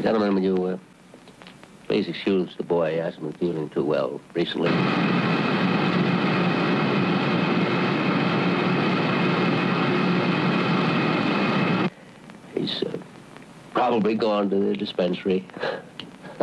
Gentlemen, will you please excuse the boy? He hasn't been feeling too well recently. He's probably gone to the dispensary.